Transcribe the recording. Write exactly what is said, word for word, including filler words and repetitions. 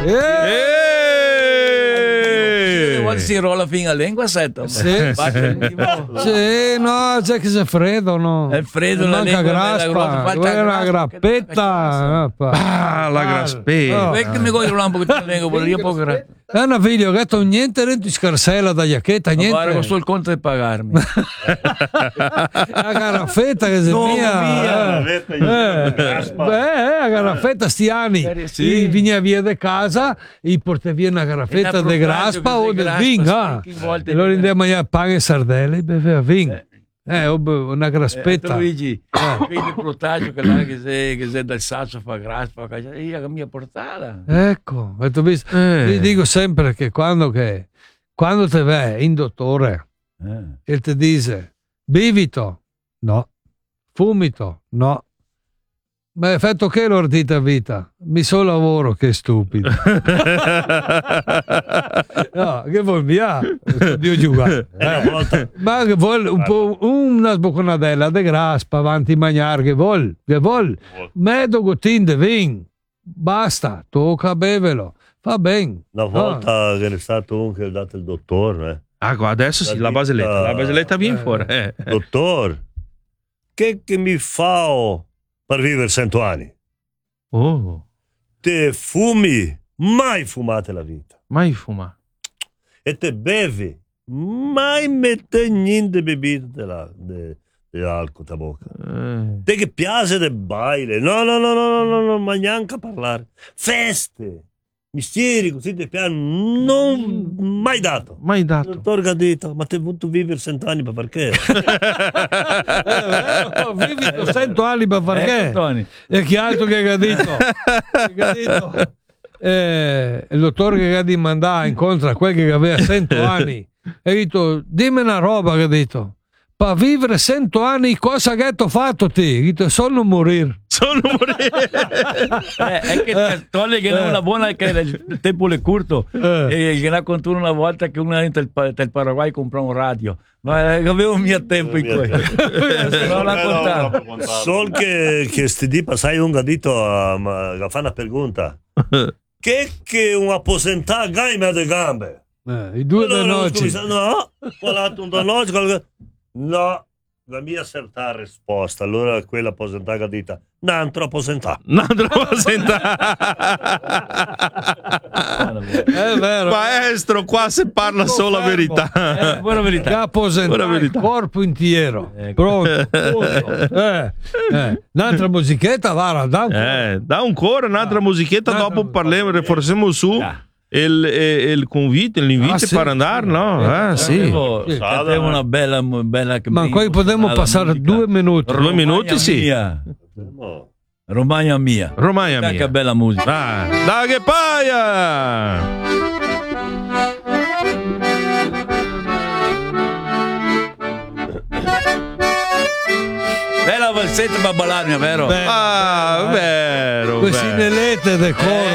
Eh! Si rola fino a lingua setta. Sì, sì, no, c'è che c'è freddo, no? È freddo, non la manca graspa, quella è una grappetta. Ah, la graspetta. Perché mi vuoi rollare un pochettino la lingua, vorrei un po' che... È una figlio, che tu niente dentro di scarsella da giacchetta, niente. Guarda, con sul conto di pagarmi. La garaffetta che si No, mia. mia. Eh, eh, beh, la garaffetta stiani. Sì. Vieni via di casa e porti via una garaffetta di graspa o del vin. Ah. E allora andiamo a mangiare pane e sardelle e beveva vin. Eh, una graspetta. Eh, Luigi, quindi protaggio che là che sei, che sei dal sasso fa graspa, io la mia portata. Ecco, tu visto? Eh. Io dico sempre che quando, che, quando te vai in dottore eh. e ti dice bevito, no, fumito, no. Ma effetto che l'ordita vita? Mi so lavoro, che stupido. No, che vuol via? Dio giugare. Eh. Ma che vuol un po' una sbocconadella de graspa avanti a mangiare, che vuol? Che vuol? Medo gottin de vin. Basta, tocca bevelo. Fa bene. Una volta ah. che è stato un che ha dato il dottore. Eh. Ah, adesso sì, la baseletta. La baseletta viene eh. fuori. Eh. Dottor, che, che mi fa oh, per vivere cento anni? Oh. Te fumi, mai fumate la vita. Mai fuma. E te bevi, mai mette niente bevito dell'alcol a bocca. Eh. Te che piace del baile, no, no, no, no, no, no, ma neanche a parlare. Feste, mistieri, così ti piace, non mai dato. Mai dato. Dottor Gadito, ma te vuoi vivere cento anni per perché? eh, vivi cento anni per perché? Eh, e chi altro che Gadito? Gadito. Eh, il dottore che ha di mandare incontra quel che aveva cento anni e ha detto dimmi una roba, che ha detto per vivere cento anni cosa che hai fatto te? Ha detto solo morire. Solo morire. eh, è che eh, toglie che non è una buona, che il tempo è corto eh. e che la contuno una volta che uno entra del Paraguay comprò un radio, ma avevo il mio tempo in questo. Non la contavo. Solo che, che sti di passai un Gadito a, a fare una pergunta. Che che un apposentà gaima de gambe? Eh, I due allora, da noci. Scusa, no, quell'altro da noci, quella... no, la mia certa risposta. Allora quella apposentata dita, un altro apposentà. Un altro apposentà. È vero. Maestro, qua si parla solo la verità. Eh, buona verità. Buona verità. Corpo intero. Ecco. Pronto. Eh, eh. Un'altra musichetta, va, da un eh, da un coro, un'altra ah. musichetta, un'altra dopo parliamo, reforziamo su. Ah. Il, il, il convite, l'invito ah, sì. per andare, no? Ah, sì. Sì. Abbiamo una bella, bella ma poi potremmo passare musica. due minuti. Due minuti, sì. Mia. Romagna mia. Romagna mia. Che bella musica. Ah, da che paia! Bella valsetta per ballarmi, vero? Ah, vero. Questi inelette del coro.